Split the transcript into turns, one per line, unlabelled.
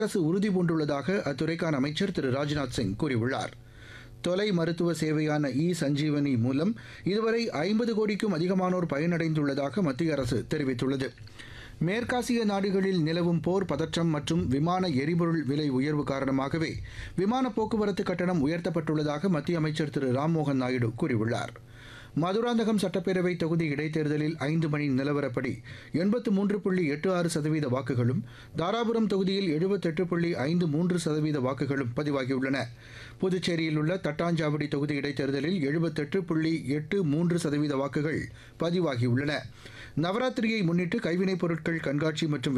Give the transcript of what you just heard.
அரசு உறுதிபூண்டுள்ளதாக அத்துறைக்கான அமைச்சர் திரு ராஜ்நாத் சிங் கூறியுள்ளார். தொலை மருத்துவ சேவையான சஞ்சீவனி மூலம் இதுவரை 50 கோடிக்கும் அதிகமானோர் பயனடைந்துள்ளதாக மத்திய அரசு தெரிவித்துள்ளது. மேற்காசிய நாடுகளில் நிலவும் போர் பதற்றம் மற்றும் விமான எரிபொருள் விலை உயர்வு காரணமாகவே விமான போக்குவரத்து கட்டணம் உயர்த்தப்பட்டுள்ளதாக மத்திய அமைச்சர் திரு ராம்மோகன் நாயுடு கூறியுள்ளார். மதுராந்தகம் சட்டப்பேரவை தொகுதி இடைத்தேர்தலில் 5 மணி நிலவரப்படி 83.86% வாக்குகளும், தாராபுரம் தொகுதியில் 78.53% வாக்குகளும் பதிவாகியுள்ளன. புதுச்சேரியில் உள்ள தட்டாஞ்சாவடி தொகுதி இடைத்தேர்தலில் 78.83% வாக்குகள் பதிவாகியுள்ளன. நவராத்திரியை முன்னிட்டு கைவினைப் பொருட்கள் கண்காட்சி மற்றும்